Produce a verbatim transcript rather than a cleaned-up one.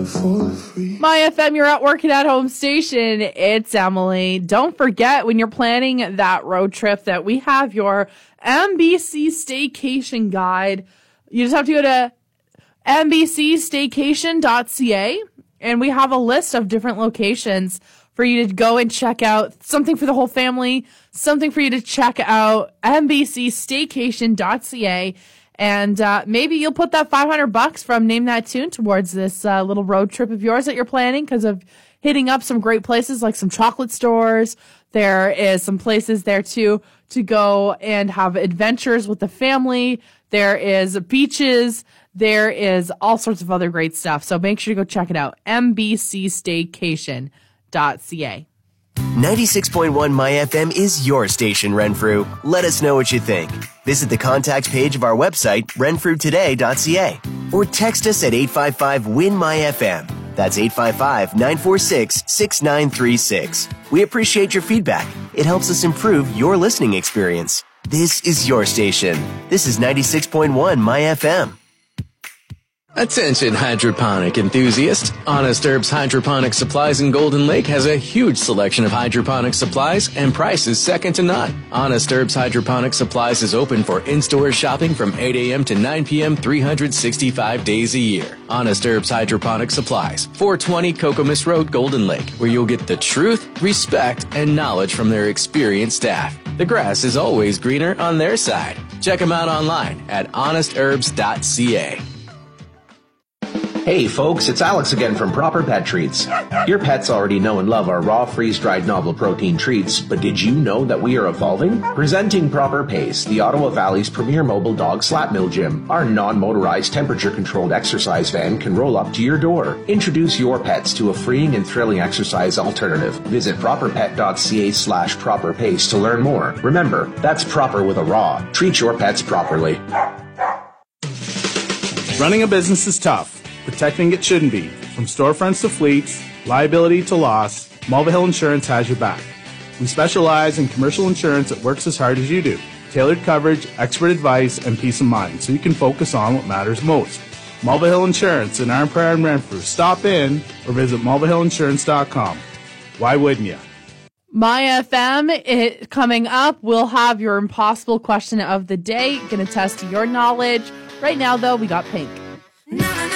for free. My F M, you're at Working at Home station. It's Emily. Don't forget when you're planning that road trip that we have your M B C Staycation Guide. You just have to go to M B C staycation dot C A and we have a list of different locations for you to go and check out. Something for the whole family, something for you to check out. M B C staycation dot C A. And uh, maybe you'll put that five hundred bucks from Name That Tune towards this uh, little road trip of yours that you're planning because of hitting up some great places like some chocolate stores. There is some places there too to go and have adventures with the family. There is beaches. There is all sorts of other great stuff. So make sure to go check it out. M B C staycation dot C A. ninety-six point one My F M is your station, Renfrew. Let us know what you think. Visit the contact page of our website, renfrew today dot C A, or text us at eight five five, W I N, M Y F M. That's eight five five, nine four six, six nine three six. We appreciate your feedback. It helps us improve your listening experience. This is your station. This is ninety-six point one My F M. Attention hydroponic enthusiasts. Honest Herbs Hydroponic Supplies in Golden Lake has a huge selection of hydroponic supplies and prices second to none. Honest Herbs Hydroponic Supplies is open for in-store shopping from eight a.m. to nine p.m. three hundred sixty-five days a year. Honest Herbs Hydroponic Supplies, four twenty Kokomis Road, Golden Lake, where you'll get the truth, respect, and knowledge from their experienced staff. The grass is always greener on their side. Check them out online at honest herbs dot C A. Hey folks, it's Alex again from Proper Pet Treats. Your pets already know and love our raw, freeze-dried novel protein treats, but did you know that we are evolving? Presenting Proper Pace, the Ottawa Valley's premier mobile dog slap mill gym. Our non-motorized, temperature-controlled exercise van can roll up to your door. Introduce your pets to a freeing and thrilling exercise alternative. Visit proper pet dot C A slash proper pace to learn more. Remember, that's proper with a raw. Treat your pets properly. Running a business is tough. Protecting it shouldn't be. From storefronts to fleets, liability to loss, Mulvihill Insurance has your back. We specialize in commercial insurance that works as hard as you do. Tailored coverage, expert advice, and peace of mind so you can focus on what matters most. Mulvihill Insurance in Arnprior and Renfrew. Stop in or visit mulvihill insurance dot com. Why wouldn't you? My F M, it, coming up, we'll have your impossible question of the day. Going to test your knowledge. Right now, though, we got Pink.